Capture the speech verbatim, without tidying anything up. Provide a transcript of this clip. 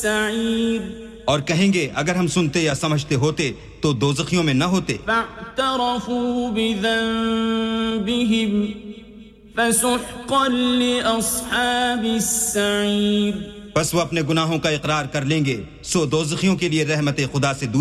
السعير और कहेंगे अगर हम सुनते या समझते होते तो दोज़खियों में न होते فاعترفوا بذنبهم فسحقا لأصحاب السعير बस वो अपने गुनाहों का इकरार कर लेंगे सो दोज़खियों के लिए रहमत खुदा से